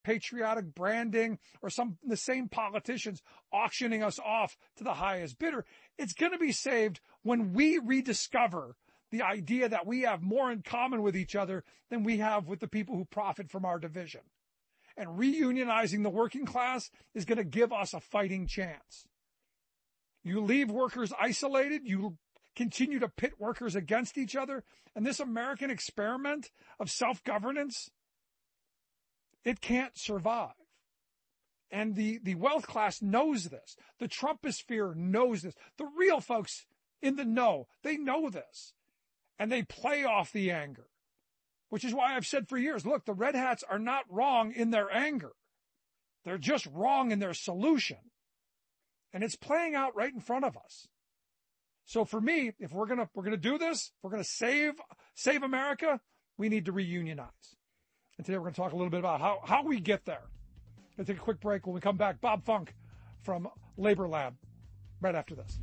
patriotic branding or the same politicians auctioning us off to the highest bidder. It's going to be saved when we rediscover the idea that we have more in common with each other than we have with the people who profit from our division. And reunionizing the working class is going to give us a fighting chance. You leave workers isolated, you continue to pit workers against each other, and this American experiment of self-governance, it can't survive. And the wealth class knows this. The Trumposphere knows this. The real folks in the know, they know this. And they play off the anger, which is why I've said for years, look, the Red Hats are not wrong in their anger. They're just wrong in their solution. And it's playing out right in front of us. So for me, if we're gonna do this, if we're gonna save America, we need to reunionize. And today we're gonna talk a little bit about how we get there. Gonna take a quick break. When we come back, Bob Funk from Labor Lab right after this.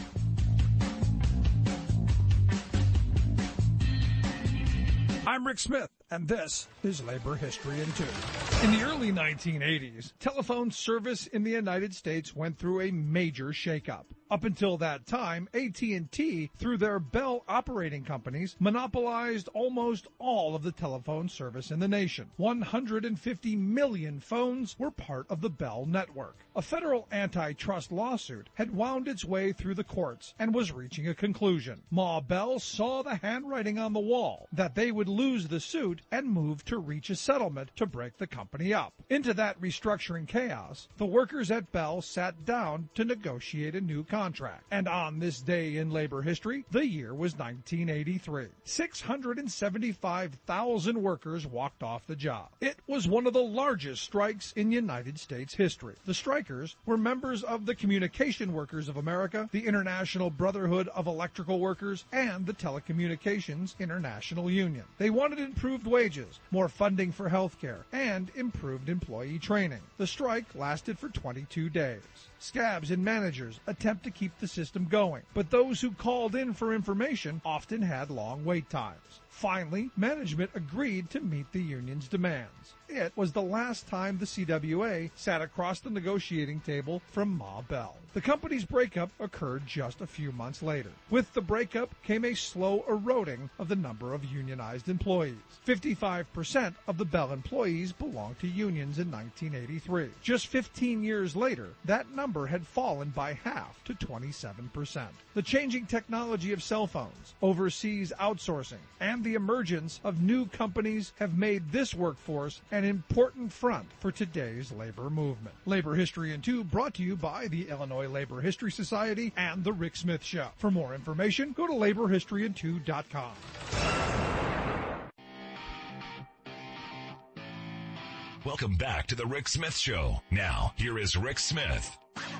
I'm Rick Smith, and this is Labor History in 2. In the early 1980s, telephone service in the United States went through a major shakeup. Up until that time, AT&T, through their Bell operating companies, monopolized almost all of the telephone service in the nation. 150 million phones were part of the Bell network. A federal antitrust lawsuit had wound its way through the courts and was reaching a conclusion. Ma Bell saw the handwriting on the wall that they would lose the suit and moved to reach a settlement to break the company up. Into that restructuring chaos, the workers at Bell sat down to negotiate a new contract. And on this day in labor history, the year was 1983. 675,000 workers walked off the job. It was one of the largest strikes in United States history. The strikers were members of the Communication Workers of America, the International Brotherhood of Electrical Workers, and the Telecommunications International Union. They wanted improved wages, more funding for health care, and improved employee training. The strike lasted for 22 days. Scabs and managers attempt to keep the system going, but those who called in for information often had long wait times. Finally, management agreed to meet the union's demands. It was the last time the CWA sat across the negotiating table from Ma Bell. The company's breakup occurred just a few months later. With the breakup came a slow eroding of the number of unionized employees. 55% of the Bell employees belonged to unions in 1983. Just 15 years later, that number had fallen by half to 27%. The changing technology of cell phones, overseas outsourcing, and the emergence of new companies have made this workforce an important front for today's labor movement. Labor History in 2 brought to you by the Illinois Labor History Society and The Rick Smith Show. For more information, go to laborhistoryin2.com. Welcome back to The Rick Smith Show. Now, here is Rick Smith.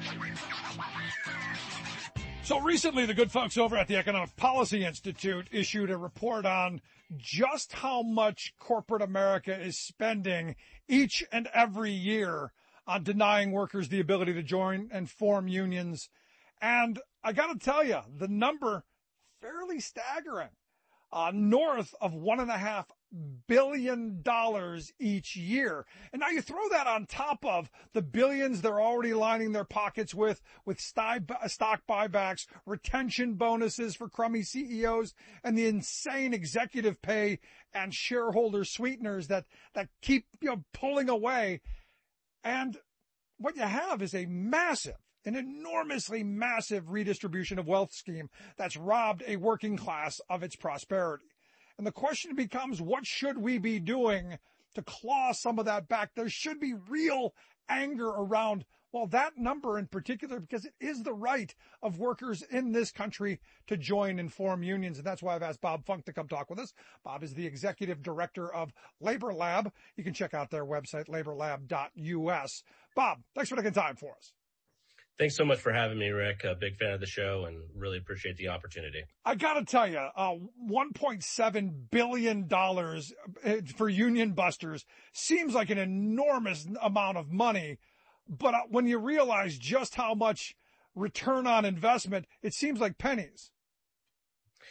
So recently, the good folks over at the Economic Policy Institute issued a report on just how much corporate America is spending each and every year on denying workers the ability to join and form unions. And I got to tell you, the number fairly staggering. North of $1.5 billion each year. And now you throw that on top of the billions they're already lining their pockets with stock buybacks, retention bonuses for crummy CEOs, and the insane executive pay and shareholder sweeteners that keep, pulling away. And what you have is an enormously massive redistribution of wealth scheme that's robbed a working class of its prosperity. And the question becomes, what should we be doing to claw some of that back? There should be real anger around, that number in particular, because it is the right of workers in this country to join and form unions. And that's why I've asked Bob Funk to come talk with us. Bob is the executive director of Labor Lab. You can check out their website, laborlab.us. Bob, thanks for taking time for us. Thanks so much for having me, Rick. A big fan of the show and really appreciate the opportunity. I got to tell you, $1.7 billion for union busters seems like an enormous amount of money. But when you realize just how much return on investment, it seems like pennies.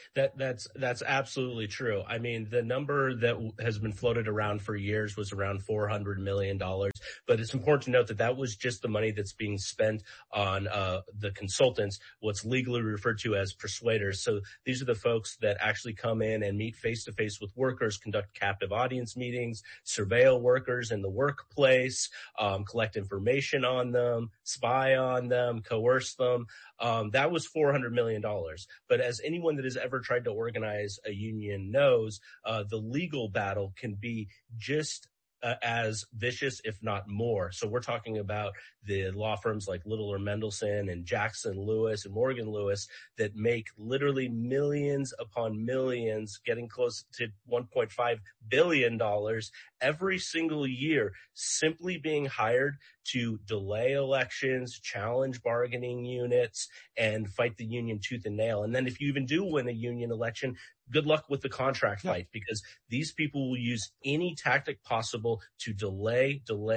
That's absolutely true. I mean, the number that has been floated around for years was around $400 million. But it's important to note that that was just the money that's being spent on the consultants, what's legally referred to as persuaders. So these are the folks that actually come in and meet face to face with workers, conduct captive audience meetings, surveil workers in the workplace, collect information on them, spy on them, coerce them. That was $400 million. But as anyone that has ever tried to organize a union knows, the legal battle can be just as vicious, if not more. So we're talking about the law firms like Little Mendelson and Jackson Lewis and Morgan Lewis that make literally millions upon millions, getting close to $1.5 billion every single year, simply being hired to delay elections, challenge bargaining units, and fight the union tooth and nail. And then if you even do win a union election, good luck with the contract fight, because these people will use any tactic possible to delay.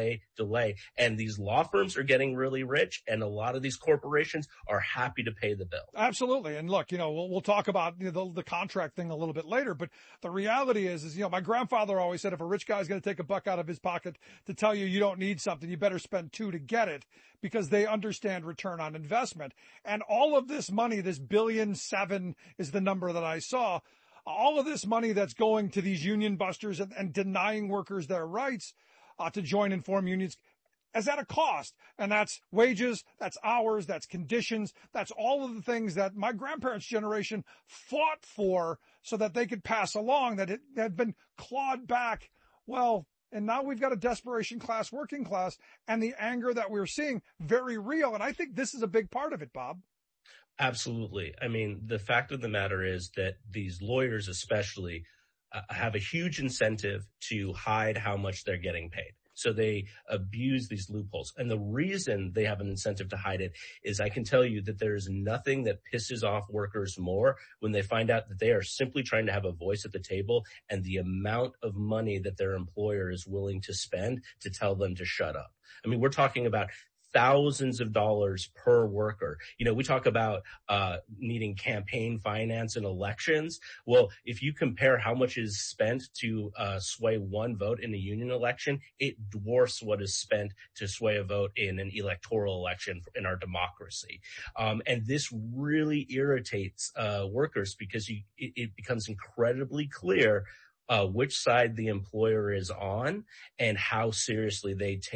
And these law firms are getting really rich, and a lot of these corporations are happy to pay the bill. Absolutely. And look, we'll talk about the contract thing a little bit later, but the reality is, my grandfather always said, if a rich guy's going to take a buck out of his pocket to tell you you don't need something, you better spend two to get it, because they understand return on investment. And all of this money, this $1.7 billion is the number that I saw, all of this money that's going to these union busters and denying workers their rights to join and form unions is at a cost. And that's wages, that's hours, that's conditions, that's all of the things that my grandparents' generation fought for so that they could pass along, that it had been clawed back. Well, and now we've got a desperation class, working class, and the anger that we're seeing, very real. And I think this is a big part of it, Bob. Absolutely. I mean, the fact of the matter is that these lawyers especially have a huge incentive to hide how much they're getting paid. So they abuse these loopholes. And the reason they have an incentive to hide it is, I can tell you that there is nothing that pisses off workers more when they find out that they are simply trying to have a voice at the table, and the amount of money that their employer is willing to spend to tell them to shut up. I mean, we're talking about thousands of dollars per worker. We talk about needing campaign finance in elections. Well, if you compare how much is spent to sway one vote in a union election, it dwarfs what is spent to sway a vote in an electoral election in our democracy. And this really irritates workers, because it becomes incredibly clear which side the employer is on and how seriously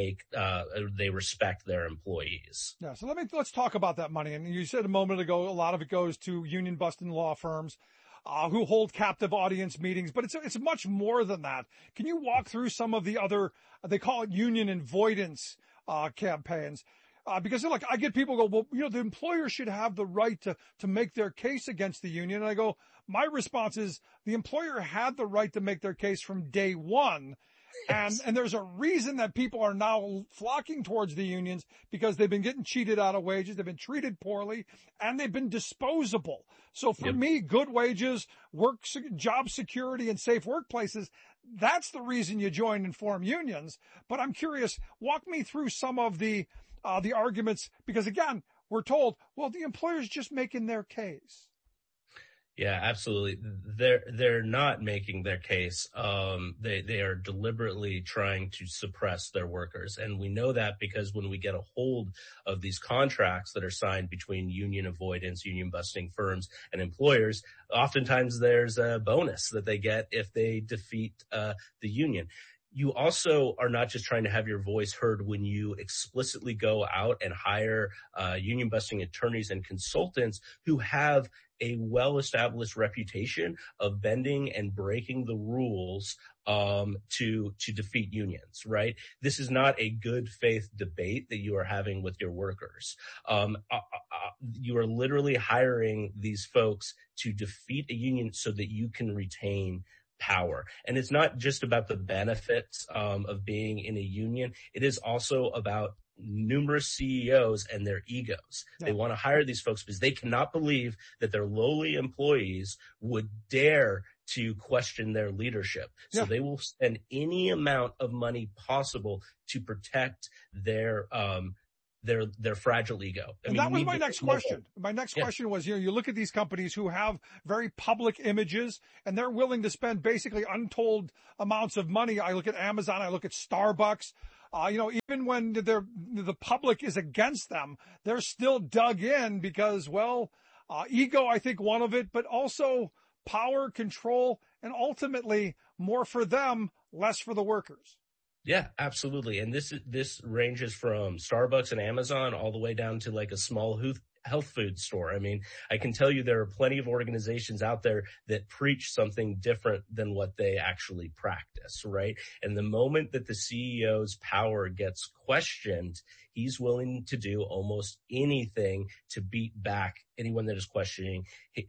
they respect their employees. Yeah. So let's talk about that money. And you said a moment ago, a lot of it goes to union busting law firms who hold captive audience meetings, but it's much more than that. Can you walk through some of the other, they call it union avoidance campaigns? Because look, I get people go, well, the employer should have the right to make their case against the union. And I go, my response is, the employer had the right to make their case from day one. Yes. And there's a reason that people are now flocking towards the unions, because they've been getting cheated out of wages. They've been treated poorly, and they've been disposable. So for me, good wages, job security, and safe workplaces, that's the reason you join and form unions. But I'm curious, walk me through some of the arguments, because again, we're told, well, the employer's just making their case. Yeah, absolutely. They're not making their case. They are deliberately trying to suppress their workers. And we know that because when we get a hold of these contracts that are signed between union avoidance, union busting firms and employers, oftentimes there's a bonus that they get if they defeat the union. You also are not just trying to have your voice heard when you explicitly go out and hire union busting attorneys and consultants who have a well-established reputation of bending and breaking the rules to defeat unions, right? This is not a good faith debate that you are having with your workers. You are literally hiring these folks to defeat a union so that you can retain power. And it's not just about the benefits of being in a union. It is also about numerous CEOs and their egos. Yeah. They want to hire these folks because they cannot believe that their lowly employees would dare to question their leadership. So they will spend any amount of money possible to protect their their fragile ego. And that was my next question. My next question was, you look at these companies who have very public images and they're willing to spend basically untold amounts of money. I look at Amazon, I look at Starbucks. Even when the public is against them, they're still dug in because, ego, I think one of it, but also power, control, and ultimately more for them, less for the workers. Yeah, absolutely. And this ranges from Starbucks and Amazon all the way down to like a small health food store. I mean, I can tell you there are plenty of organizations out there that preach something different than what they actually practice, right? And the moment that the CEO's power gets questioned, he's willing to do almost anything to beat back anyone that is questioning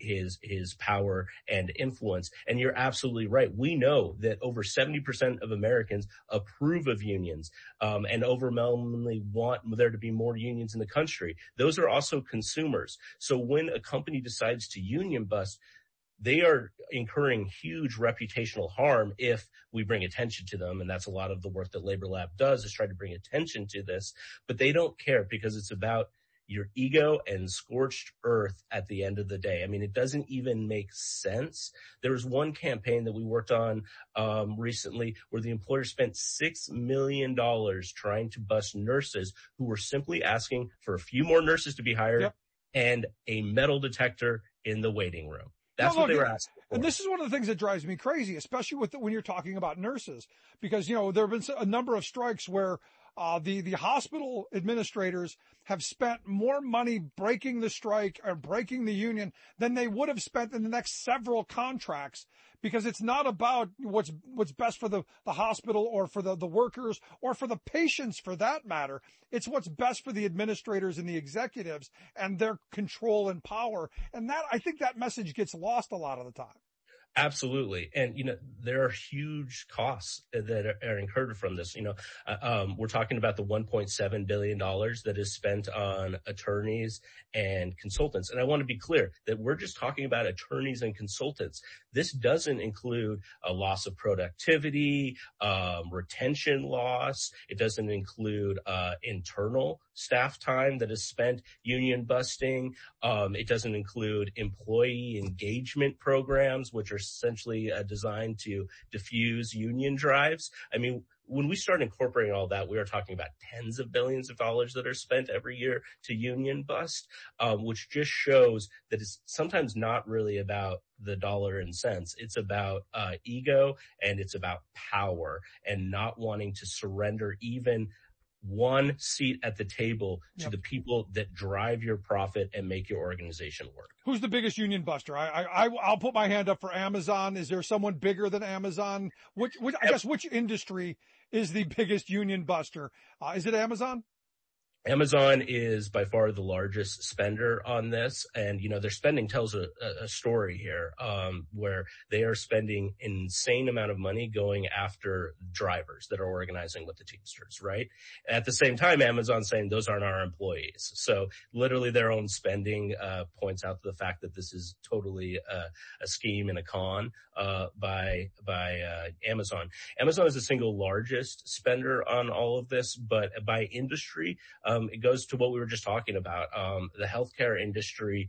his power and influence. And you're absolutely right. We know that over 70% of Americans approve of unions, and overwhelmingly want there to be more unions in the country. Those are also consumers. So when a company decides to union bust, they are incurring huge reputational harm if we bring attention to them. And that's a lot of the work that Labor Lab does, is try to bring attention to this. But they don't care because it's about your ego and scorched earth at the end of the day. I mean, it doesn't even make sense. There was one campaign that we worked on recently where the employer spent $6 million trying to bust nurses who were simply asking for a few more nurses to be hired and a metal detector in the waiting room. That's what they were asking for. And this is one of the things that drives me crazy, especially when you're talking about nurses, because, there have been a number of strikes where the hospital administrators have spent more money breaking the strike or breaking the union than they would have spent in the next several contracts, because it's not about what's best for the hospital or for the workers or for the patients for that matter. It's what's best for the administrators and the executives and their control and power. And that, I think that message gets lost a lot of the time. Absolutely. And, there are huge costs that are incurred from this. We're talking about the $1.7 billion that is spent on attorneys and consultants. And I want to be clear that we're just talking about attorneys and consultants. This doesn't include a loss of productivity, retention loss. It doesn't include internal staff time that is spent union busting. It doesn't include employee engagement programs, which are essentially designed to diffuse union drives. I mean, when we start incorporating all that, we are talking about tens of billions of dollars that are spent every year to union bust, which just shows that it's sometimes not really about the dollar and cents. It's about ego, and it's about power, and not wanting to surrender even one seat at the table to the people that drive your profit and make your organization work. Who's the biggest union buster? I'll put my hand up for Amazon. Is there someone bigger than Amazon? Which industry is the biggest union buster? Is it Amazon? Amazon is by far the largest spender on this. And, their spending tells a story here, where they are spending an insane amount of money going after drivers that are organizing with the Teamsters, right? At the same time, Amazon's saying those aren't our employees. So literally their own spending, points out to the fact that this is totally a scheme and a con, by Amazon. Amazon is the single largest spender on all of this, but by industry, it goes to what we were just talking about. The healthcare industry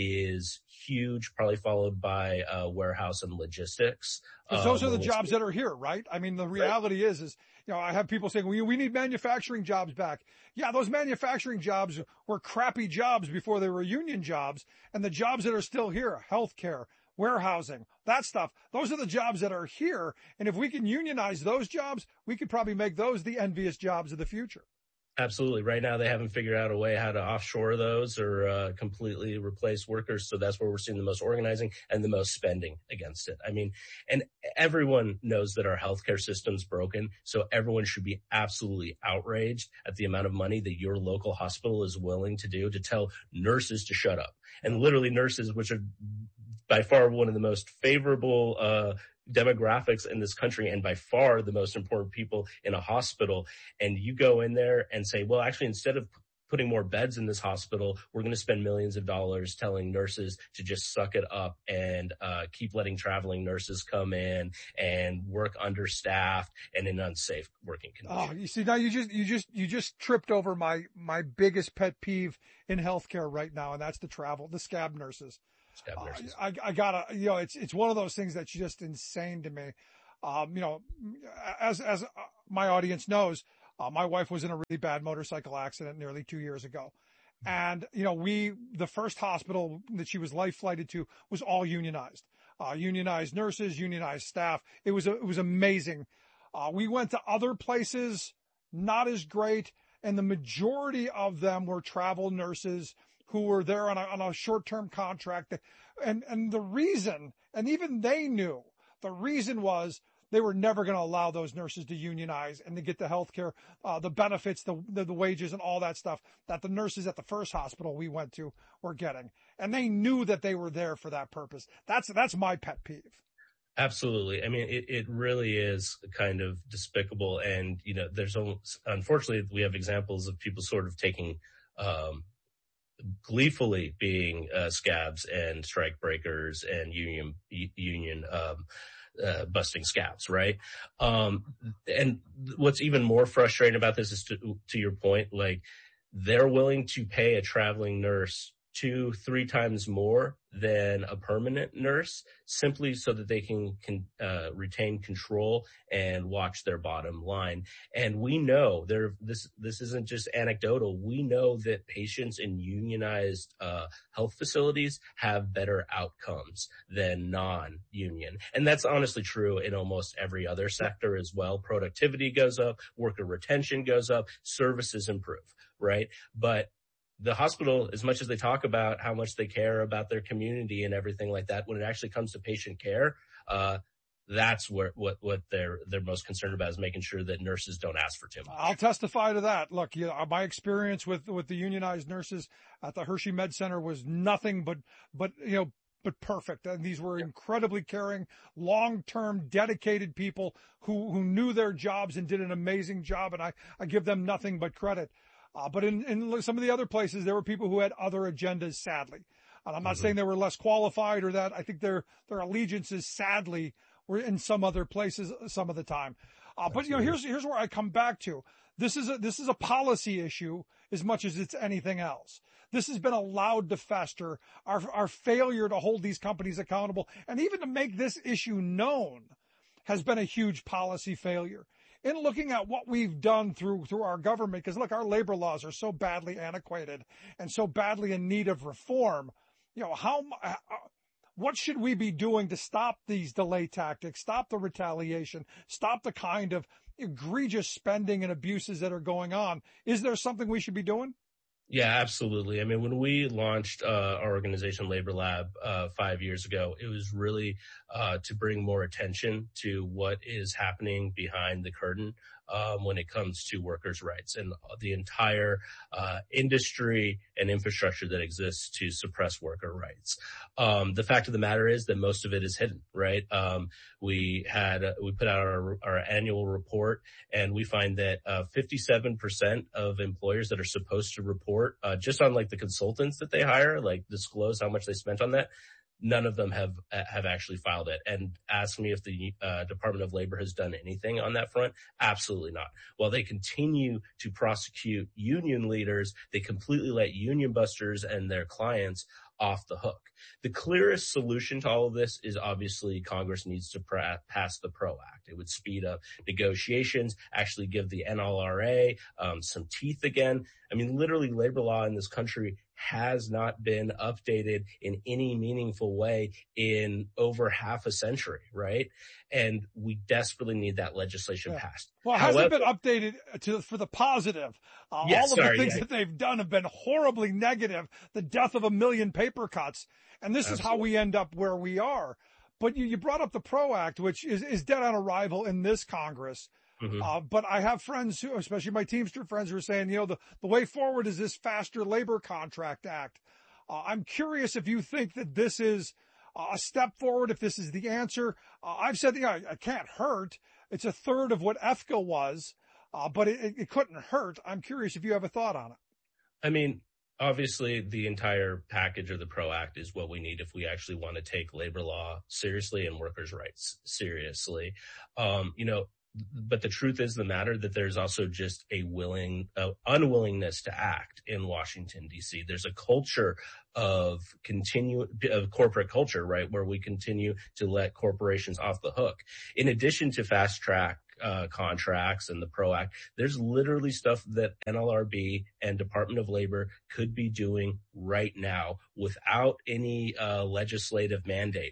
is huge, probably followed by warehouse and logistics. Because those are the jobs that are here, right? I mean, the reality is, I have people saying, we need manufacturing jobs back. Yeah, those manufacturing jobs were crappy jobs before they were union jobs. And the jobs that are still here, healthcare, warehousing, that stuff, those are the jobs that are here. And if we can unionize those jobs, we could probably make those the envious jobs of the future. Absolutely. Right now, they haven't figured out a way how to offshore those or completely replace workers. So that's where we're seeing the most organizing and the most spending against it. I mean, and everyone knows that our healthcare system's broken. So everyone should be absolutely outraged at the amount of money that your local hospital is willing to do to tell nurses to shut up. And literally nurses, which are by far one of the most favorable demographics in this country and by far the most important people in a hospital. And you go in there and say, well, actually, instead of putting more beds in this hospital, we're going to spend millions of dollars telling nurses to just suck it up and keep letting traveling nurses come in and work understaffed and in unsafe working conditions. Oh, you see, now you just tripped over my biggest pet peeve in healthcare right now, and that's the scab nurses. Scab nurses. I gotta, it's one of those things that's just insane to me. As my audience knows, my wife was in a really bad motorcycle accident nearly 2 years ago. And, the first hospital that she was life flighted to was all unionized, unionized nurses, unionized staff. It was amazing. We went to other places, not as great. And the majority of them were travel nurses who were there on a short-term contract. And the reason, and even they knew, the reason was they were never going to allow those nurses to unionize and to get the health care, the benefits, the wages and all that stuff that the nurses at the first hospital we went to were getting. And they knew that they were there for that purpose. That's my pet peeve. Absolutely. I mean, it really is kind of despicable. And, unfortunately, we have examples of people sort of taking, gleefully being scabs and strike breakers and union busting scabs, right? And what's even more frustrating about this is to your point, like they're willing to pay a traveling nurse 2-3 times more than a permanent nurse simply so that they can retain control and watch their bottom line. And we know this isn't just anecdotal. We know that patients in unionized health facilities have better outcomes than non-union. And that's honestly true in almost every other sector as well. Productivity goes up, worker retention goes up, services improve, right? But the hospital, as much as they talk about how much they care about their community and everything like that, when it actually comes to patient care, that's what they're most concerned about, is making sure that nurses don't ask for too much. I'll testify to that. Look, my experience with the unionized nurses at the Hershey Med Center was nothing but perfect. And these were incredibly caring, long-term, dedicated people who knew their jobs and did an amazing job. And I give them nothing but credit. But in some of the other places, there were people who had other agendas, sadly. And I'm not saying they were less qualified or that. I think their allegiances, sadly, were in some other places some of the time. But here's where I come back to. This is a policy issue as much as it's anything else. This has been allowed to fester. Our failure to hold these companies accountable and even to make this issue known has been a huge policy failure. In looking at what we've done through our government, because look, our labor laws are so badly antiquated and so badly in need of reform. What should we be doing to stop these delay tactics, stop the retaliation, stop the kind of egregious spending and abuses that are going on? Is there something we should be doing? Yeah, absolutely. I mean, when we launched our organization, Labor Lab, 5 years ago, it was really to bring more attention to what is happening behind the curtain when it comes to workers' rights and the entire industry and infrastructure that exists to suppress worker rights. The fact of the matter is that most of it is hidden, right? We put out our annual report, and we find that 57% of employers that are supposed to report just on like the consultants that they hire, like disclose how much they spent on that, none of them have actually filed it. And ask me if the Department of Labor has done anything on that front. Absolutely not. While they continue to prosecute union leaders, they completely let union busters and their clients off the hook. The clearest solution to all of this is obviously Congress needs to pass the PRO Act. It would speed up negotiations, actually give the NLRA some teeth again. I mean, literally labor law in this country has not been updated in any meaningful way in over half a century, right? And we desperately need that legislation passed. Well, has it been updated for the positive? Yes, all of the things that they've done have been horribly negative. The death of 1 million paper cuts. And this is how we end up where we are. But you brought up the PRO Act, which is dead on arrival in this Congress. Mm-hmm. But I have friends who, especially my Teamster friends, who are saying, the way forward is this faster labor contract act. I'm curious if you think that this is a step forward, if this is the answer. I've said, it can't hurt. It's a third of what EFCA was, but it couldn't hurt. I'm curious if you have a thought on it. I mean, obviously, the entire package of the PRO Act is what we need if we actually want to take labor law seriously and workers' rights seriously. But the truth is the matter that there's also just a unwillingness to act in Washington, D.C. There's a culture of corporate culture, right, where we continue to let corporations off the hook. In addition to fast track contracts and the PRO Act, there's literally stuff that NLRB and Department of Labor could be doing right now without any legislative mandate.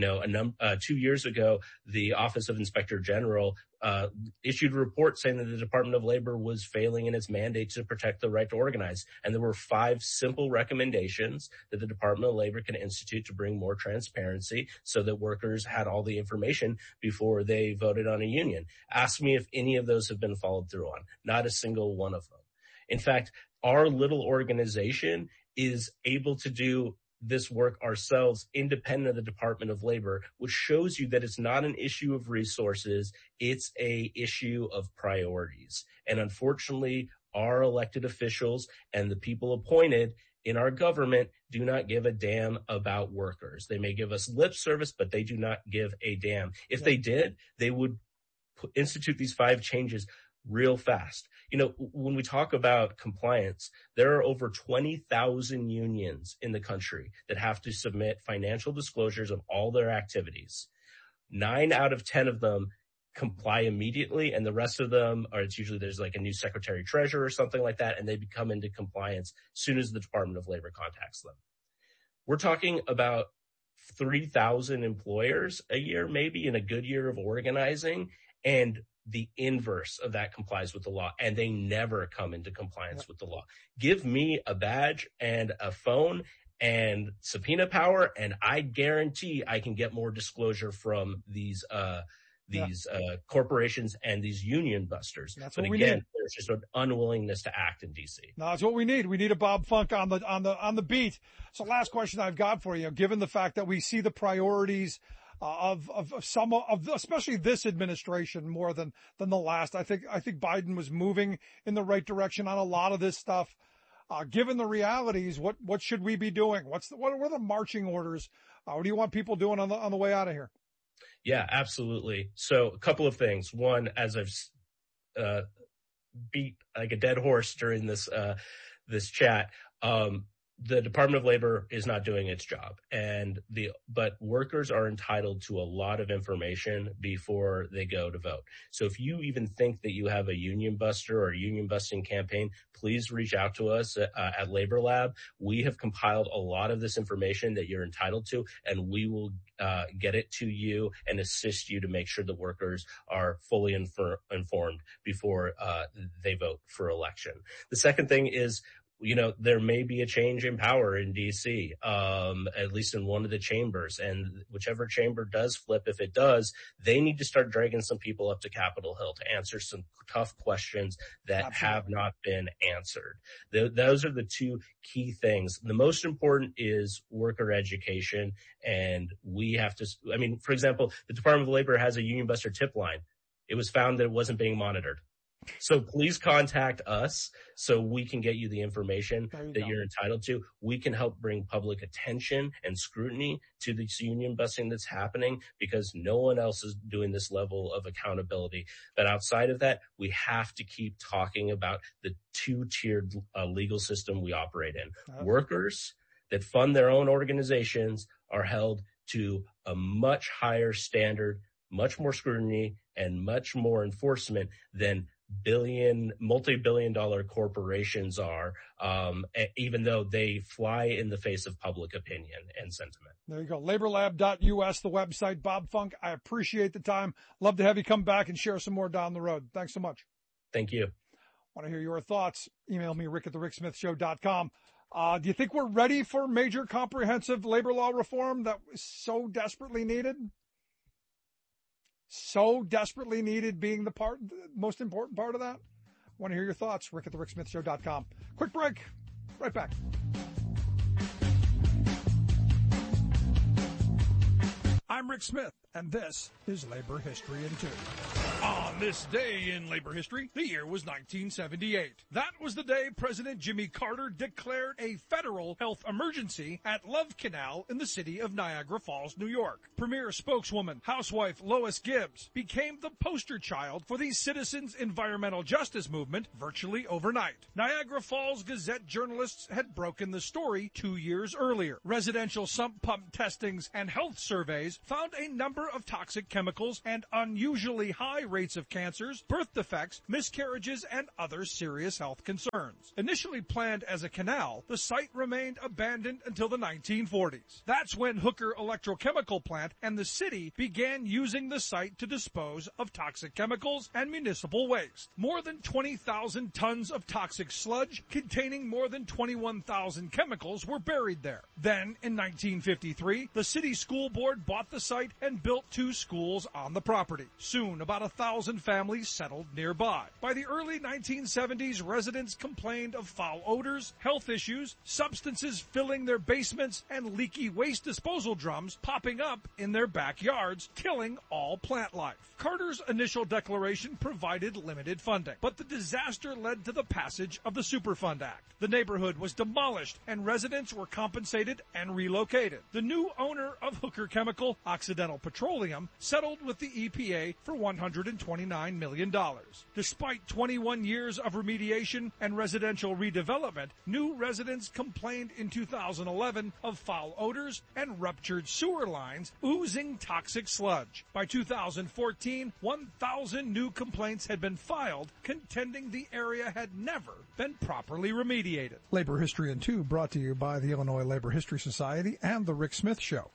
2 years ago, the Office of Inspector General issued a report saying that the Department of Labor was failing in its mandate to protect the right to organize. And there were 5 simple recommendations that the Department of Labor can institute to bring more transparency so that workers had all the information before they voted on a union. Ask me if any of those have been followed through on. Not a single one of them. In fact, our little organization is able to do this work ourselves, independent of the Department of Labor, which shows you that it's not an issue of resources, it's a issue of priorities. And unfortunately, our elected officials and the people appointed in our government do not give a damn about workers. They may give us lip service, but they do not give a damn. If they did, they would institute these 5 changes real fast. When we talk about compliance, there are over 20,000 unions in the country that have to submit financial disclosures of all their activities. 9 out of 10 of them comply immediately, and the rest of them it's usually there's like a new secretary treasurer or something like that, and they become into compliance as soon as the Department of Labor contacts them. We're talking about 3,000 employers a year, maybe in a good year of organizing, and the inverse of that complies with the law, and they never come into compliance with the law. Give me a badge and a phone and subpoena power, and I guarantee I can get more disclosure from these corporations and these union busters. That's but what again, we need. there's just an unwillingness to act in DC. No, that's what we need. We need a Bob Funk on the beat. So last question I've got for you, given the fact that we see the priorities of some of especially this administration more than the last. I think Biden was moving in the right direction on a lot of this stuff. Given the realities, what should we be doing? What are the marching orders? What do you want people doing on the way out of here? Yeah, absolutely. So a couple of things. One, as I've beat like a dead horse during this chat, the Department of Labor is not doing its job, but workers are entitled to a lot of information before they go to vote. So if you even think that you have a union buster or a union busting campaign, please reach out to us at Labor Lab. We have compiled a lot of this information that you're entitled to, and we will get it to you and assist you to make sure that workers are fully informed before they vote for election. The second thing is, there may be a change in power in DC, at least in one of the chambers, and whichever chamber does flip, if it does, they need to start dragging some people up to Capitol Hill to answer some tough questions that have not been answered. Those are the 2 key things. The most important is worker education, and we have to, for example, the Department of Labor has a union buster tip line. It was found that it wasn't being monitored. So please contact us so we can get you the information that you're entitled to. We can help bring public attention and scrutiny to this union busting that's happening because no one else is doing this level of accountability. But outside of that, we have to keep talking about the 2-tiered legal system we operate in. Workers that fund their own organizations are held to a much higher standard, much more scrutiny, and much more enforcement than multi-billion-dollar corporations are, even though they fly in the face of public opinion and sentiment. There you go. LaborLab.us, the website. Bob Funk, I appreciate the time. Love to have you come back and share some more down the road. Thanks so much. Thank you. Want to hear your thoughts? Email me, rick@thericksmithshow.com. Do you think we're ready for major comprehensive labor law reform that was so desperately needed? So desperately needed being the most important part of that? I want to hear your thoughts. rick@thericksmithshow.com. Quick break. Right back. I'm Rick Smith, and this is Labor History in 2. On this day in labor labor history, the year was 1978. That was the day President Jimmy Carter declared a federal health emergency at Love Canal in the city of Niagara Falls, New York. Premier spokeswoman, housewife Lois Gibbs, became the poster child for the citizens' environmental justice movement virtually overnight. Niagara Falls Gazette journalists had broken the story 2 years earlier. Residential sump pump testings and health surveys found a number of toxic chemicals and unusually high rates of cancers, birth defects, miscarriages, and other serious health concerns. Initially planned as a canal, the site remained abandoned until the 1940s. That's when Hooker Electrochemical Plant and the city began using the site to dispose of toxic chemicals and municipal waste. More than 20,000 tons of toxic sludge containing more than 21,000 chemicals were buried there. Then, in 1953, the city school board bought the site and built 2 schools on the property. Soon, about 1,000 families settled nearby. By the early 1970s, residents complained of foul odors, health issues, substances filling their basements, and leaky waste disposal drums popping up in their backyards, killing all plant life. Carter's initial declaration provided limited funding, but the disaster led to the passage of the Superfund Act. The neighborhood was demolished and residents were compensated and relocated. The new owner of Hooker Chemical, Occidental Petroleum, settled with the EPA for $129 million. Despite 21 years of remediation and residential redevelopment, new residents complained in 2011 of foul odors and ruptured sewer lines oozing toxic sludge. By 2014, 1,000 new complaints had been filed, contending the area had never been properly remediated. Labor History in 2 brought to you by the Illinois Labor History Society and The Rick Smith Show.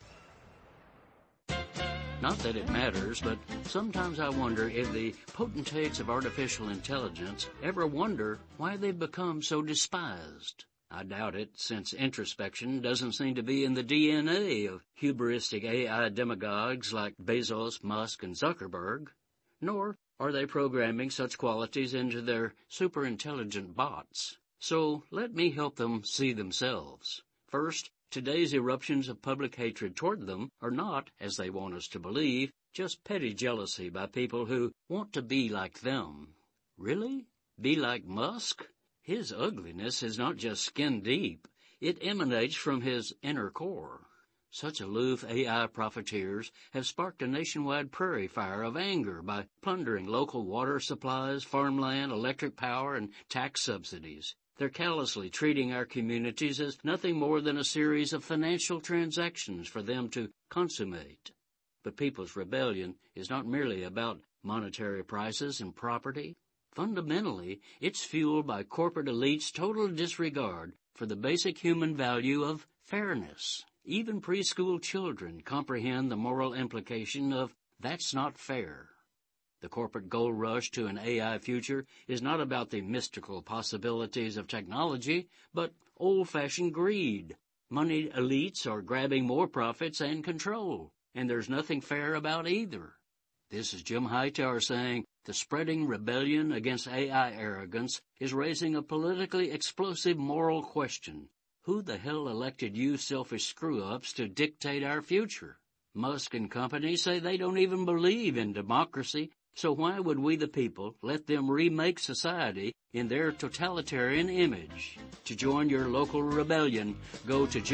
Not that it matters, but sometimes I wonder if the potentates of artificial intelligence ever wonder why they've become so despised. I doubt it, since introspection doesn't seem to be in the DNA of hubristic AI demagogues like Bezos, Musk, and Zuckerberg, nor are they programming such qualities into their superintelligent bots. So let me help them see themselves. First, today's eruptions of public hatred toward them are not, as they want us to believe, just petty jealousy by people who want to be like them. Really? Be like Musk? His ugliness is not just skin deep. It emanates from his inner core. Such aloof AI profiteers have sparked a nationwide prairie fire of anger by plundering local water supplies, farmland, electric power, and tax subsidies. They're callously treating our communities as nothing more than a series of financial transactions for them to consummate. But people's rebellion is not merely about monetary prices and property. Fundamentally, it's fueled by corporate elites' total disregard for the basic human value of fairness. Even preschool children comprehend the moral implication of that's not fair. The corporate gold rush to an AI future is not about the mystical possibilities of technology, but old-fashioned greed. Moneyed elites are grabbing more profits and control, and there's nothing fair about either. This is Jim Hightower saying the spreading rebellion against AI arrogance is raising a politically explosive moral question. Who the hell elected you selfish screw-ups to dictate our future? Musk and company say they don't even believe in democracy, so why would we the people let them remake society in their totalitarian image? To join your local rebellion, go to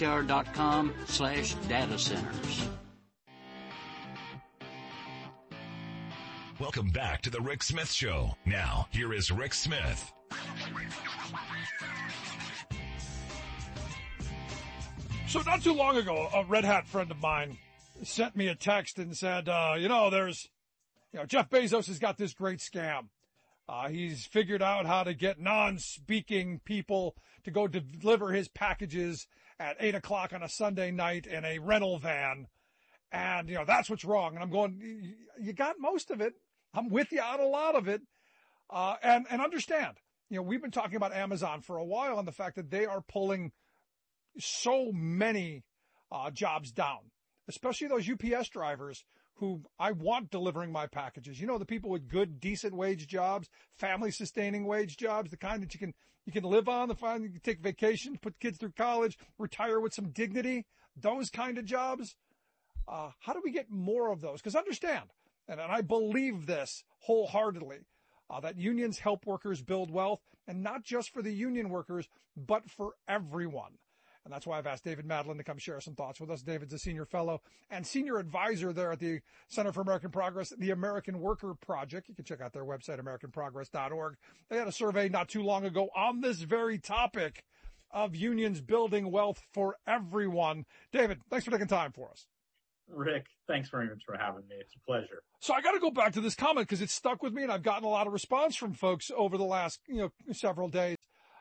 jimhightower.com/data centers. Welcome back to the Rick Smith Show. Now, here is Rick Smith. So not too long ago, a Red Hat friend of mine sent me a text and said, Jeff Bezos has got this great scam. He's figured out how to get non-speaking people to go deliver his packages at 8 o'clock on a Sunday night in a rental van. And, that's what's wrong. And I'm going, you got most of it. I'm with you on a lot of it. And understand, we've been talking about Amazon for a while and the fact that they are pulling so many jobs down, especially those UPS drivers who I want delivering my packages. The people with good, decent wage jobs, family-sustaining wage jobs, the kind that you can live on, the kind you can take vacation, put kids through college, retire with some dignity, those kind of jobs. How do we get more of those? Because understand, and I believe this wholeheartedly, that unions help workers build wealth, and not just for the union workers, but for everyone. And that's why I've asked David Madeline to come share some thoughts with us. David's a senior fellow and senior advisor there at the Center for American Progress, the American Worker Project. You can check out their website, AmericanProgress.org. They had a survey not too long ago on this very topic of unions building wealth for everyone. David, thanks for taking time for us. Rick, thanks very much for having me. It's a pleasure. So I got to go back to this comment because it stuck with me, and I've gotten a lot of response from folks over the last, several days.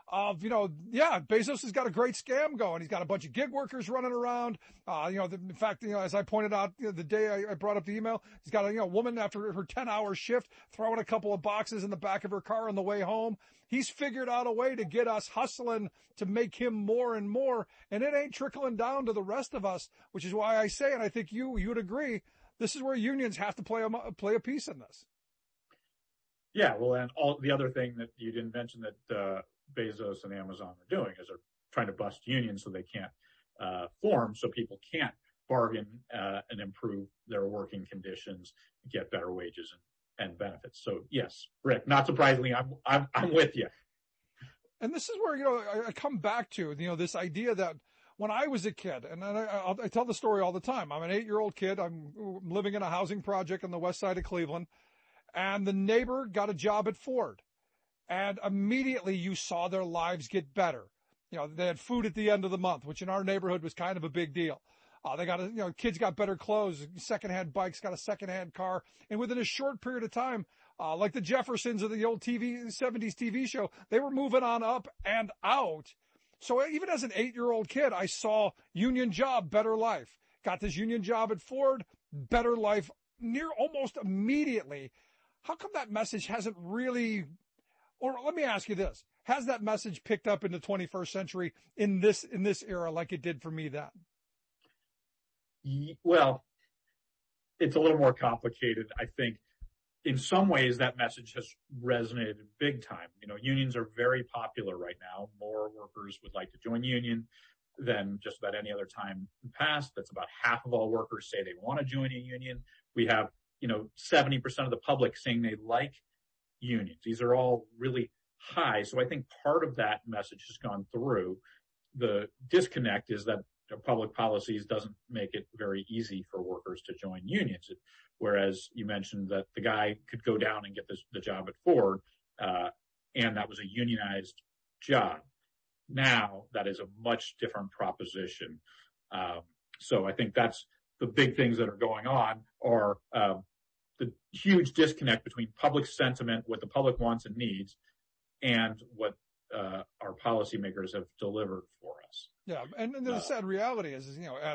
Bezos has got a great scam going. He's got a bunch of gig workers running around. In fact, as I pointed out the day I brought up the email, he's got a woman after her 10-hour shift throwing a couple of boxes in the back of her car on the way home. He's figured out a way to get us hustling to make him more and more, and it ain't trickling down to the rest of us, which is why I say, and I think you would agree, this is where unions have to play a piece in this. Yeah, well, and all the other thing that you didn't mention that Bezos and Amazon are doing is they're trying to bust unions so they can't form, so people can't bargain and improve their working conditions, get better wages and benefits. So yes, Rick, not surprisingly, I'm with you. And this is where I come back to this idea that when I was a kid, and I tell the story all the time. I'm an 8-year-old kid. I'm living in a housing project on the west side of Cleveland, and the neighbor got a job at Ford. And immediately you saw their lives get better. They had food at the end of the month, which in our neighborhood was kind of a big deal. Kids got better clothes, secondhand bikes, got a secondhand car. And within a short period of time, like the Jeffersons of the old 70s TV show, they were moving on up and out. So even as an 8-year-old kid, I saw union job, better life. Got this union job at Ford, better life near almost immediately. How come that message hasn't really, or let me ask you this, has that message picked up in the 21st century in this era like it did for me then? Well, it's a little more complicated. I think in some ways that message has resonated big time. Unions are very popular right now. More workers would like to join union than just about any other time in the past. That's about half of all workers say they want to join a union. We have, 70% of the public saying they like unions. These are all really high. So I think part of that message has gone through. The disconnect is that public policies doesn't make it very easy for workers to join unions. Whereas you mentioned that the guy could go down and get the job at Ford, and that was a unionized job. Now that is a much different proposition. So I think that's the big things that are going on are the huge disconnect between public sentiment, what the public wants and needs, and what our policymakers have delivered for us. Yeah, and the sad reality is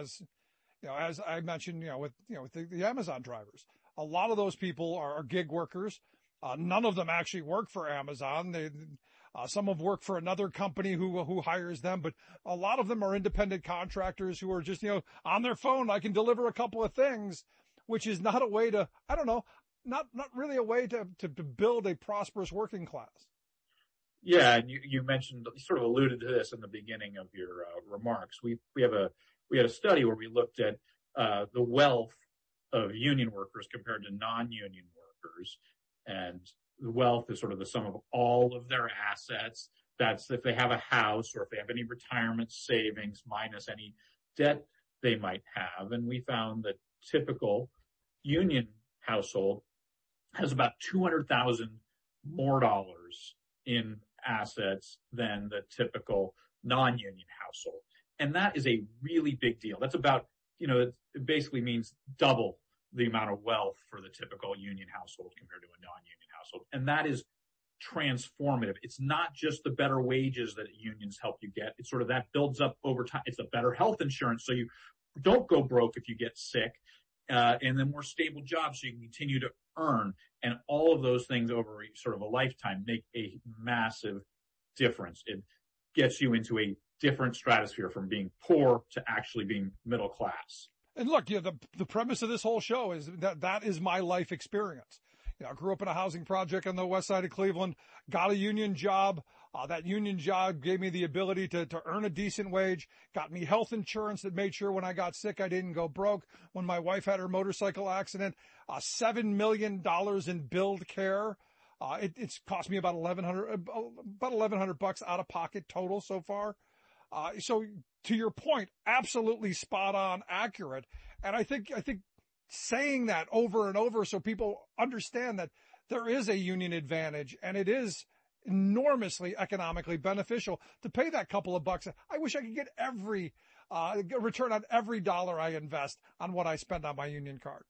as I mentioned, with the Amazon drivers, a lot of those people are gig workers. None of them actually work for Amazon. Some have worked for another company who hires them, but a lot of them are independent contractors who are just, on their phone. I can deliver a couple of things, which is not a way to, not really a way to build a prosperous working class. Yeah, and you mentioned, you sort of alluded to this in the beginning of your remarks. We had a study where we looked at the wealth of union workers compared to non-union workers, and the wealth is sort of the sum of all of their assets. That's if they have a house or if they have any retirement savings minus any debt they might have. And we found that typical union household has about $200,000 more dollars in assets than the typical non-union household. And that is a really big deal. That's about, it basically means double the amount of wealth for the typical union household compared to a non-union household. And that is transformative. It's not just the better wages that unions help you get. It's sort of that builds up over time. It's a better health insurance so you don't go broke if you get sick, and then more stable jobs so you can continue to earn. And all of those things over sort of a lifetime make a massive difference. It gets you into a different stratosphere from being poor to actually being middle class. And look, the premise of this whole show is that is my life experience. I grew up in a housing project on the west side of Cleveland, got a union job. That union job gave me the ability to earn a decent wage, got me health insurance that made sure when I got sick, I didn't go broke. When my wife had her motorcycle accident, $7 million in billed care. It's cost me about $1,100 out of pocket total so far. So to your point, absolutely spot on, accurate. And I think saying that over and over so people understand that there is a union advantage and it is enormously economically beneficial to pay that couple of bucks. I wish I could get every return on every dollar I invest on what I spend on my union card.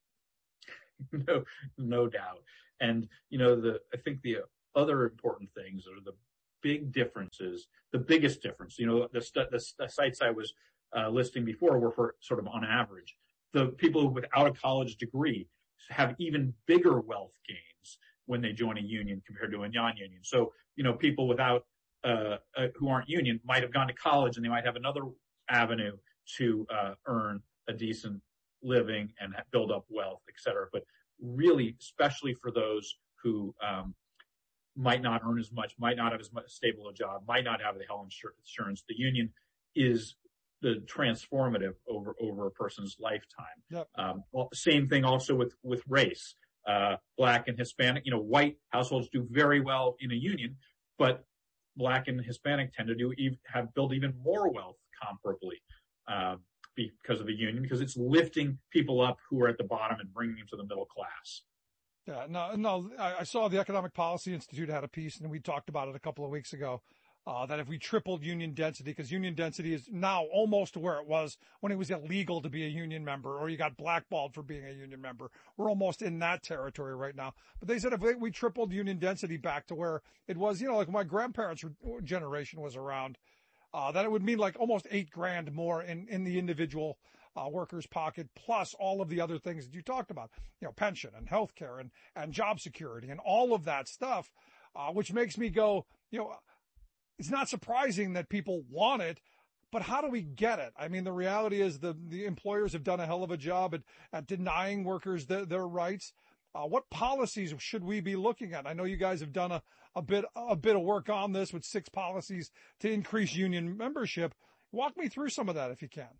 No doubt. And, I think the other important things are the big differences, the biggest difference, the sites I was listing before were for sort of on average. The people without a college degree have even bigger wealth gains when they join a union compared to a non-union. So, people without, who aren't union might have gone to college and they might have another avenue to earn a decent living and build up wealth, et cetera. But really, especially for those who might not earn as much, might not have as much stable a job, might not have the health insurance, the union is the transformative over a person's lifetime. Yep. Same thing also with race. Black and Hispanic, white households do very well in a union, but Black and Hispanic tend to build even more wealth comparably because of the union, because it's lifting people up who are at the bottom and bringing them to the middle class. Yeah, no. I saw the Economic Policy Institute had a piece, and we talked about it a couple of weeks ago, that if we tripled union density, because union density is now almost to where it was when it was illegal to be a union member, or you got blackballed for being a union member. We're almost in that territory right now. But they said if we tripled union density back to where it was, like my grandparents' generation was around, that it would mean like almost $8,000 more in the individual worker's pocket, plus all of the other things that you talked about, pension and healthcare and job security and all of that stuff, which makes me go, it's not surprising that people want it, but how do we get it? I mean, the reality is the employers have done a hell of a job at denying workers their rights. What policies should we be looking at? I know you guys have done a bit of work on this with 6 policies to increase union membership. Walk me through some of that if you can.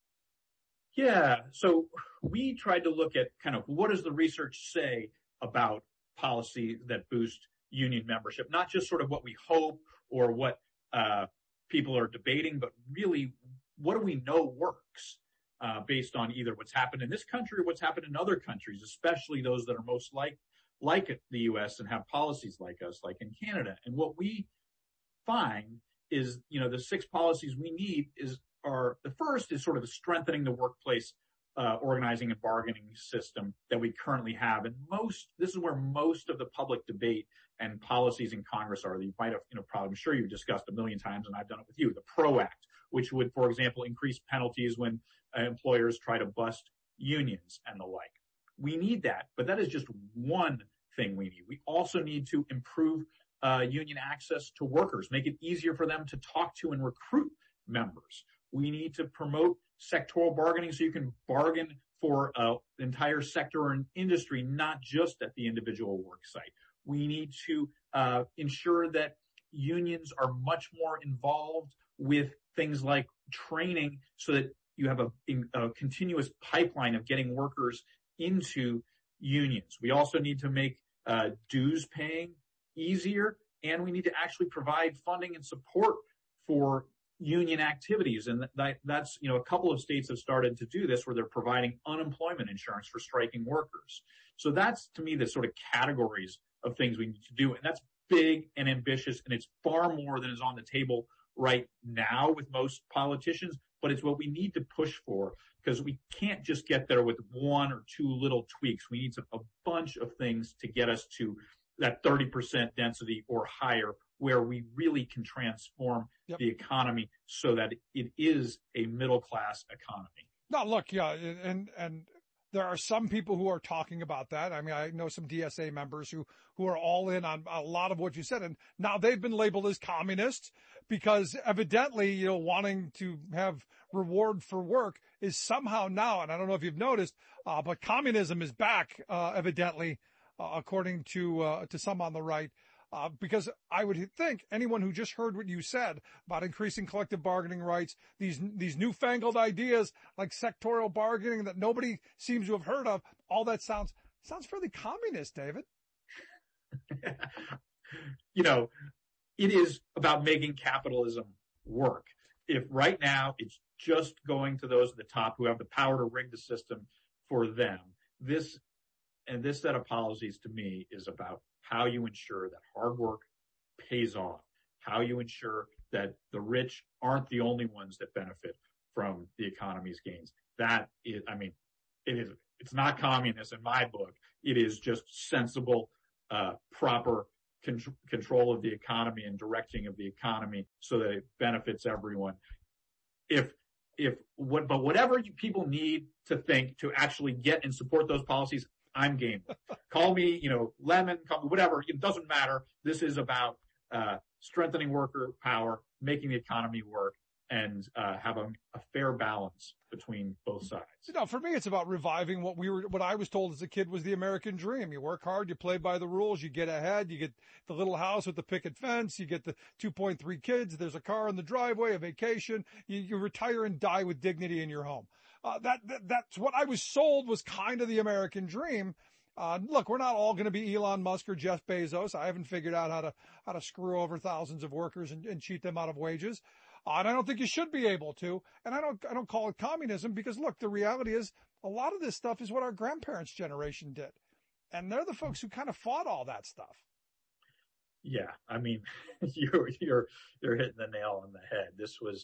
Yeah. So we tried to look at kind of what does the research say about policy that boost union membership, not just sort of what we hope or what people are debating, but really what do we know works based on either what's happened in this country or what's happened in other countries, especially those that are most like the U.S. and have policies like us, like in Canada. And what we find is, the 6 policies we need are the first is sort of strengthening the workplace organizing and bargaining system that we currently have. And this is where most of the public debate and policies in Congress are. You might have, probably, I'm sure you've discussed a million times, and I've done it with you, the PRO Act, which would, for example, increase penalties when employers try to bust unions and the like. We need that, but that is just one thing we need. We also need to improve union access to workers, make it easier for them to talk to and recruit members. We need to promote sectoral bargaining so you can bargain for an entire sector or an industry, not just at the individual work site. We need to ensure that unions are much more involved with things like training so that you have a continuous pipeline of getting workers into unions. We also need to make dues paying easier, and we need to actually provide funding and support for union activities. And that's, a couple of states have started to do this where they're providing unemployment insurance for striking workers. So that's, to me, the sort of categories of things we need to do. And that's big and ambitious, and it's far more than is on the table right now with most politicians, but it's what we need to push for, because we can't just get there with 1 or 2 little tweaks. We need a bunch of things to get us to that 30% density or higher, where we really can transform the economy so that it is a middle class economy. No, look, yeah, and there are some people who are talking about that. I mean, I know some DSA members who are all in on a lot of what you said, and now they've been labeled as communists because evidently, wanting to have reward for work is somehow now, and I don't know if you've noticed, but communism is back, evidently, according to some on the right. Because I would think anyone who just heard what you said about increasing collective bargaining rights, these newfangled ideas like sectorial bargaining that nobody seems to have heard of, all that sounds fairly communist, David. It is about making capitalism work. If right now it's just going to those at the top who have the power to rig the system for them, this set of policies to me is about how you ensure that hard work pays off, how you ensure that the rich aren't the only ones that benefit from the economy's gains. It's not communist in my book. It is just sensible, proper control of the economy and directing of the economy so that it benefits everyone. But whatever people need to think to actually get and support those policies, I'm game. Call me, lemon, call me whatever. It doesn't matter. This is about strengthening worker power, making the economy work, and having a fair balance between both sides. For me, it's about reviving what I was told as a kid was the American dream. You work hard, you play by the rules, you get ahead, you get the little house with the picket fence, you get the 2.3 kids, there's a car in the driveway, a vacation, you retire and die with dignity in your home. That's what I was sold was kind of the American dream. Look, we're not all going to be Elon Musk or Jeff Bezos. I haven't figured out how to screw over thousands of workers and cheat them out of wages. And I don't think you should be able to. And I don't call it communism because, look, the reality is a lot of this stuff is what our grandparents' generation did. And they're the folks who kind of fought all that stuff. Yeah. I mean, you're hitting the nail on the head. This was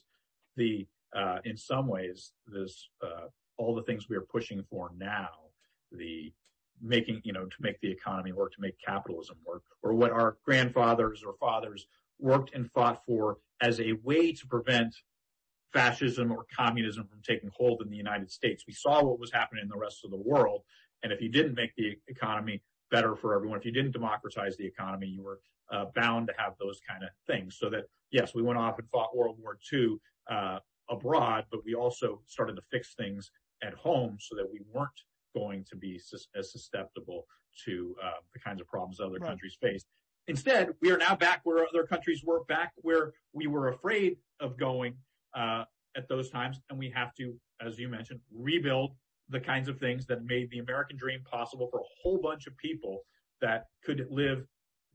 in some ways, all the things we are pushing for now, to make the economy work, to make capitalism work, or what our grandfathers or fathers worked and fought for as a way to prevent fascism or communism from taking hold in the United States. We saw what was happening in the rest of the world. And if you didn't make the economy better for everyone, if you didn't democratize the economy, you were bound to have those kind of things. So that, yes, we went off and fought World War II abroad, but we also started to fix things at home so that we weren't going to be as susceptible to the kinds of problems other countries faced. Instead, we are now back where other countries were, back where we were afraid of going at those times. And we have to, as you mentioned, rebuild the kinds of things that made the American dream possible for a whole bunch of people that could live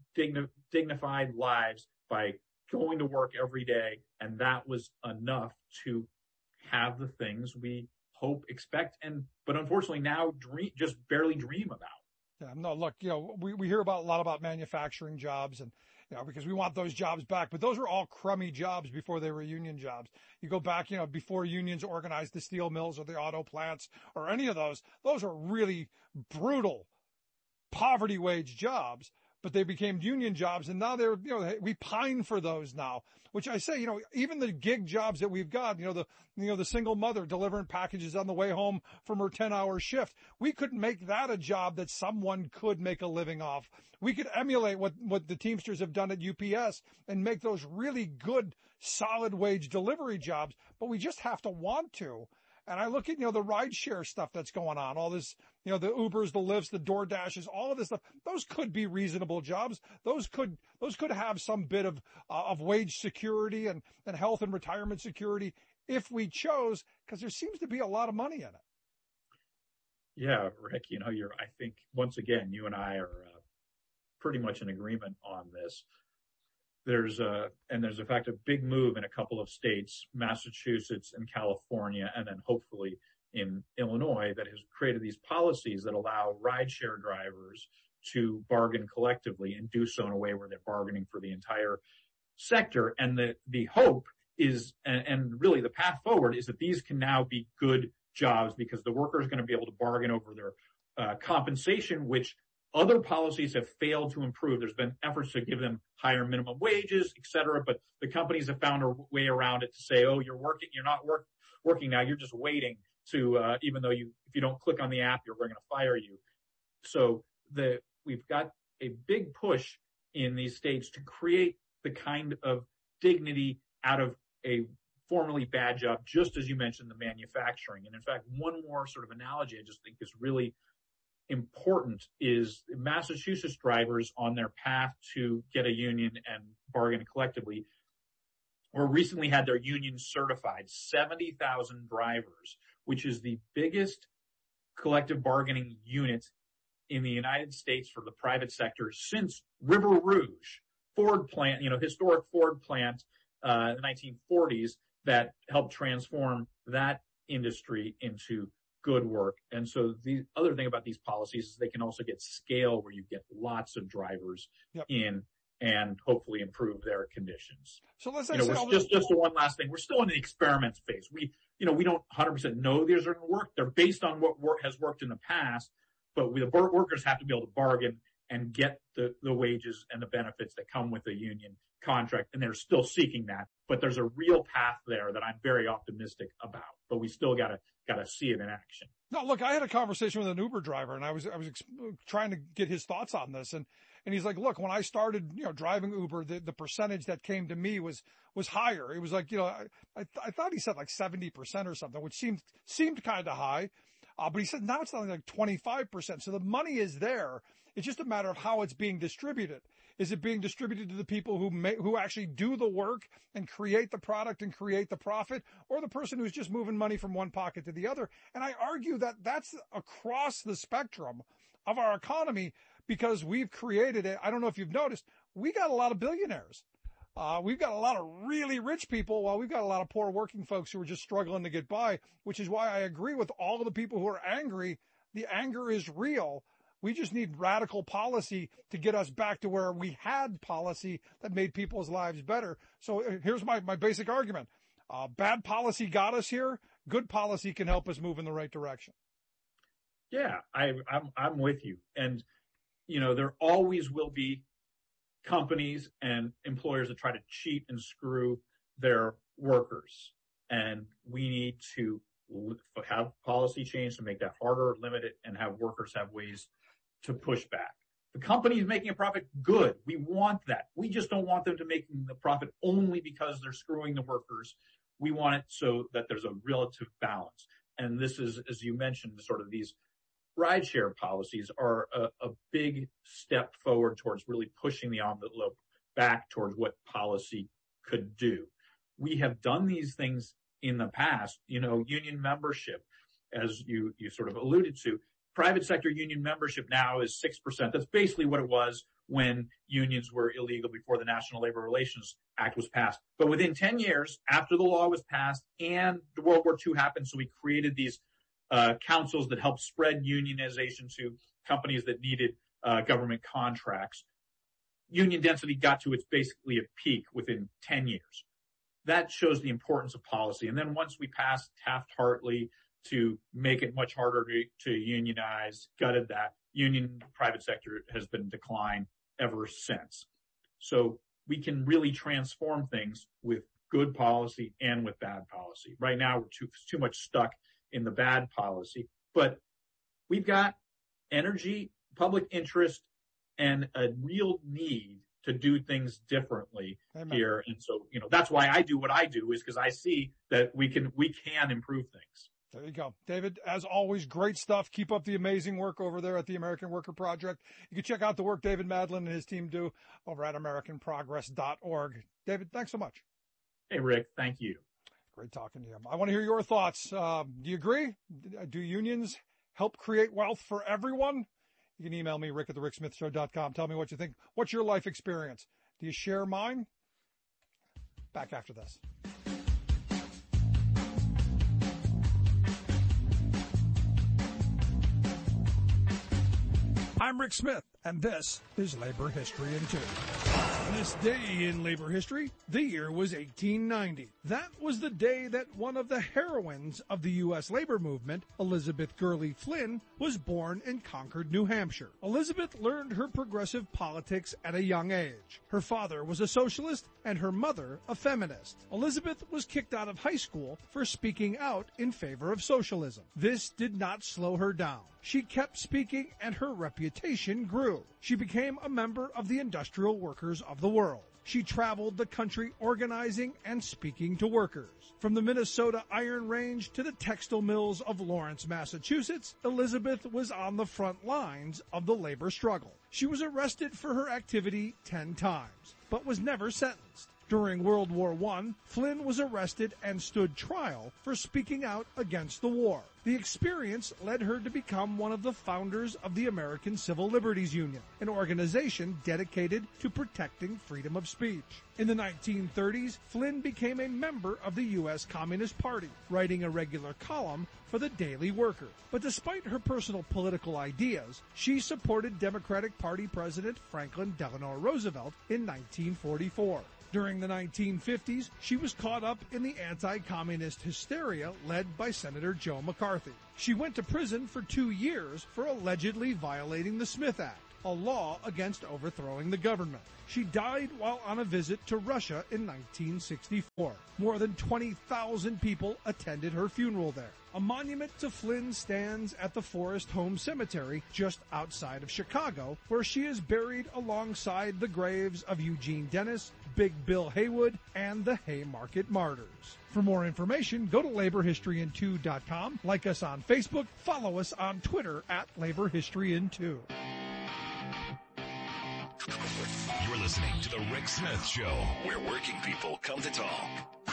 dignified lives by going to work every day. And that was enough to have the things we hope, expect, but unfortunately now just barely dream about. Yeah, no, look, we hear a lot about manufacturing jobs and, because we want those jobs back, but those were all crummy jobs before they were union jobs. You go back, before unions organized the steel mills or the auto plants or any of those are really brutal poverty wage jobs, but they became union jobs. And now we pine for those now, which I say, even the gig jobs that we've got, the single mother delivering packages on the way home from her 10-hour shift. We could make that a job that someone could make a living off. We could emulate what the Teamsters have done at UPS and make those really good, solid wage delivery jobs, but we just have to want to. And I look at, the rideshare stuff that's going on, all this, the Ubers, the Lyfts, the DoorDashes, all of this stuff. Those could be reasonable jobs. Those could have some bit of wage security and health and retirement security if we chose, because there seems to be a lot of money in it. Yeah, Rick, I think once again, you and I are pretty much in agreement on this. There's in fact a big move in a couple of states, Massachusetts and California, and then hopefully in Illinois, that has created these policies that allow rideshare drivers to bargain collectively and do so in a way where they're bargaining for the entire sector. And the hope is, and really the path forward is that these can now be good jobs because the worker is going to be able to bargain over their compensation, which other policies have failed to improve. There's been efforts to give them higher minimum wages, et cetera, but the companies have found a way around it to say, oh, you're not working now. You're just waiting to, even though if you don't click on the app, we're going to fire you. So we've got a big push in these states to create the kind of dignity out of a formerly bad job, just as you mentioned, the manufacturing. And in fact, one more sort of analogy I just think is really important is Massachusetts drivers on their path to get a union and bargain collectively or recently had their union certified, 70,000 drivers, which is the biggest collective bargaining unit in the United States for the private sector since River Rouge, Ford plant, historic Ford plant, in the 1940s that helped transform that industry into good work. And so the other thing about these policies is they can also get scale where you get lots of drivers in and hopefully improve their conditions. So let's say just one last thing. We're still in the experiment phase. We don't 100% know these are going to work. They're based on what has worked in the past, but the workers have to be able to bargain and get the wages and the benefits that come with a union contract. And they're still seeking that, but there's a real path there that I'm very optimistic about, but we still gotta see it in action. No, look, I had a conversation with an Uber driver and I was trying to get his thoughts on this. And he's like, look, when I started, driving Uber, the percentage that came to me was higher. It was like, I thought he said like 70% or something, which seemed kind of high. But he said now it's something like 25%. So the money is there. It's just a matter of how it's being distributed. Is it being distributed to the people who actually do the work and create the product and create the profit, or the person who's just moving money from one pocket to the other? And I argue that that's across the spectrum of our economy because we've created it. I don't know if you've noticed, we got a lot of billionaires. We've got a lot of really rich people while we've got a lot of poor working folks who are just struggling to get by, which is why I agree with all of the people who are angry. The anger is real. We just need radical policy to get us back to where we had policy that made people's lives better. So here's my basic argument. Bad policy got us here. Good policy can help us move in the right direction. Yeah, I'm with you. And, there always will be companies and employers that try to cheat and screw their workers. And we need to have policy change to make that harder, limit it, and have workers have ways to push back. The company is making a profit, good. We want that. We just don't want them to make the profit only because they're screwing the workers. We want it so that there's a relative balance. And this is, as you mentioned, sort of these rideshare policies are a big step forward towards really pushing the envelope back towards what policy could do. We have done these things in the past, union membership, as you sort of alluded to. Private sector union membership now is 6%. That's basically what it was when unions were illegal before the National Labor Relations Act was passed. But within 10 years, after the law was passed and the World War II happened, so we created these councils that helped spread unionization to companies that needed government contracts. Union density got to its basically a peak within 10 years. That shows the importance of policy. And then once we passed Taft-Hartley to make it much harder to unionize, gutted that, union private sector has been in decline ever since. So we can really transform things with good policy and with bad policy. Right now, we're too much stuck in the bad policy, but we've got energy, public interest, and a real need to do things differently here. And so, that's why I do what I do, is because I see that we can improve things. There you go. David, as always, great stuff. Keep up the amazing work over there at the American Worker Project. You can check out the work David Madlin and his team do over at AmericanProgress.org. David, thanks so much. Hey, Rick. Thank you. Great talking to you. I want to hear your thoughts. Do you agree? Do unions help create wealth for everyone? You can email me, rick@thericksmithshow.com. Tell me what you think. What's your life experience? Do you share mine? Back after this. I'm Rick Smith, and this is Labor History in 2. This day in labor history, the year was 1890. That was the day that one of the heroines of the U.S. labor movement, Elizabeth Gurley Flynn, was born in Concord, New Hampshire. Elizabeth learned her progressive politics at a young age. Her father was a socialist and her mother a feminist. Elizabeth was kicked out of high school for speaking out in favor of socialism. This did not slow her down. She kept speaking and her reputation grew. She became a member of the Industrial Workers of the World. She traveled the country organizing and speaking to workers. From the Minnesota Iron Range to the textile mills of Lawrence, Massachusetts, Elizabeth was on the front lines of the labor struggle. She was arrested for her activity 10 times, but was never sentenced. During World War I, Flynn was arrested and stood trial for speaking out against the war. The experience led her to become one of the founders of the American Civil Liberties Union, an organization dedicated to protecting freedom of speech. In the 1930s, Flynn became a member of the U.S. Communist Party, writing a regular column for the Daily Worker. But despite her personal political ideas, she supported Democratic Party President Franklin Delano Roosevelt in 1944. During the 1950s, she was caught up in the anti-communist hysteria led by Senator Joe McCarthy. She went to prison for 2 years for allegedly violating the Smith Act, a law against overthrowing the government. She died while on a visit to Russia in 1964. More than 20,000 people attended her funeral there. A monument to Flynn stands at the Forest Home Cemetery just outside of Chicago, where she is buried alongside the graves of Eugene Dennis, Big Bill Haywood, and the Haymarket Martyrs. For more information, go to laborhistoryin2.com, like us on Facebook, follow us on Twitter at laborhistoryin2. You're listening to The Rick Smith Show, where working people come to talk.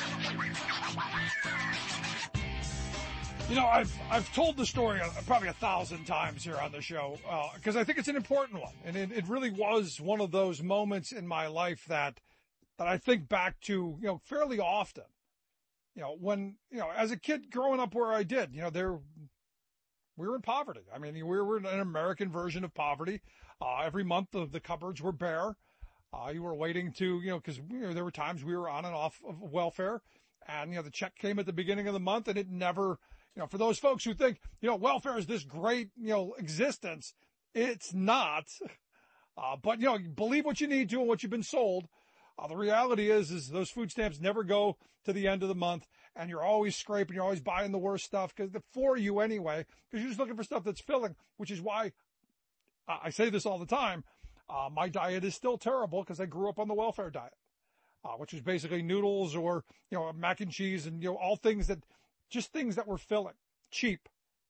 You know, I've told the story probably 1,000 times here on the show because I think it's an important one. And it really was one of those moments in my life that I think back to, fairly often. When, as a kid growing up where I did, we were in poverty. I mean, we were in an American version of poverty. Every month the cupboards were bare. You were waiting to, because there were times we were on and off of welfare, and, the check came at the beginning of the month, and it never, for those folks who think, welfare is this great, existence, it's not. But, believe what you need to and what you've been sold. The reality is those food stamps never go to the end of the month, and you're always scraping, you're always buying the worst stuff for you anyway, because you're just looking for stuff that's filling, which is why I say this all the time. My diet is still terrible because I grew up on the welfare diet, which was basically noodles or, mac and cheese and, all things that were filling, cheap.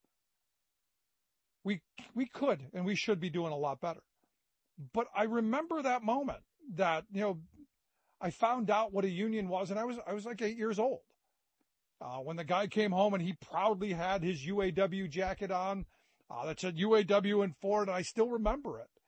We could and we should be doing a lot better. But I remember that moment that, I found out what a union was, and I was like 8 years old. When the guy came home and he proudly had his UAW jacket on, that said UAW and Ford, and I still remember it.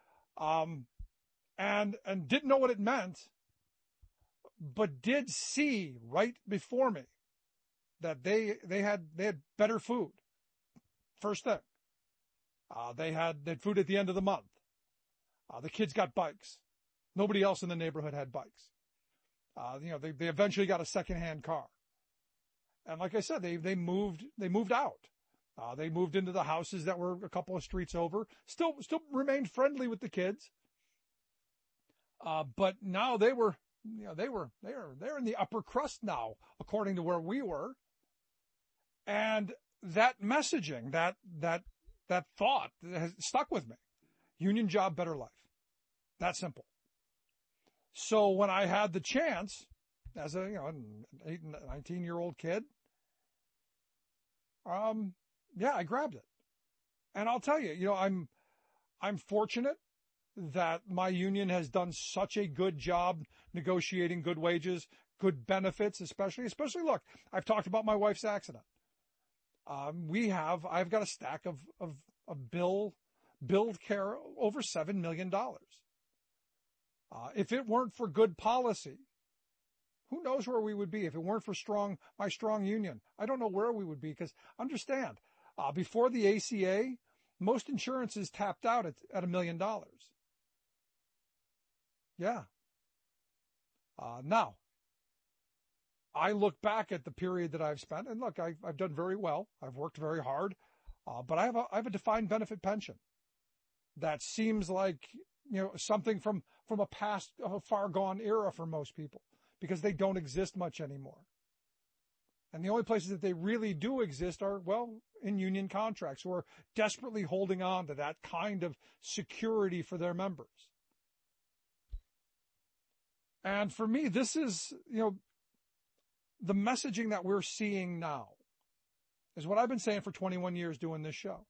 And didn't know what it meant, but did see right before me that they had better food. First thing. They had food at the end of the month. The kids got bikes. Nobody else in the neighborhood had bikes. They eventually got a secondhand car. And like I said, they moved out. They moved into the houses that were a couple of streets over. Still remained friendly with the kids. But now they're in the upper crust now, according to where we were. And that messaging, that thought has stuck with me. Union job, better life. That simple. So when I had the chance as an 19-year-old kid, I grabbed it. And I'll tell you, I'm fortunate that my union has done such a good job negotiating good wages, good benefits, especially look, I've talked about my wife's accident. I've got a stack of billed care over $7 million. If it weren't for good policy, who knows where we would be? If it weren't for my strong union, I don't know where we would be, because understand, before the ACA, most insurances tapped out at $1 million. Yeah. Now, I look back at the period that I've spent, and look, I've done very well. I've worked very hard, but I have a defined benefit pension that seems like something from a past, a far gone era for most people, because they don't exist much anymore. And the only places that they really do exist are, in union contracts, who are desperately holding on to that kind of security for their members. And for me, this is, the messaging that we're seeing now is what I've been saying for 21 years doing this show.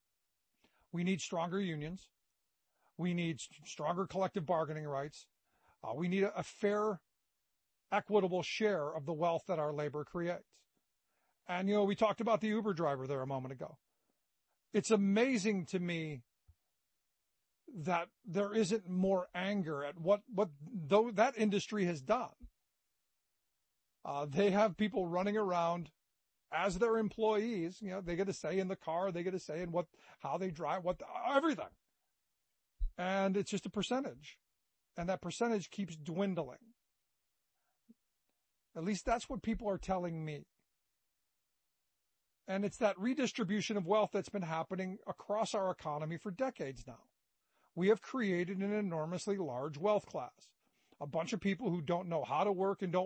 We need stronger unions. We need stronger collective bargaining rights. We need a fair, equitable share of the wealth that our labor creates. And, we talked about the Uber driver there a moment ago. It's amazing to me that there isn't more anger at what though that industry has done. They have people running around as their employees. They get a say in the car, they get a say in how they drive, everything. And it's just a percentage. And that percentage keeps dwindling. At least that's what people are telling me. And it's that redistribution of wealth that's been happening across our economy for decades now. We have created an enormously large wealth class. A bunch of people who don't know how to work and don't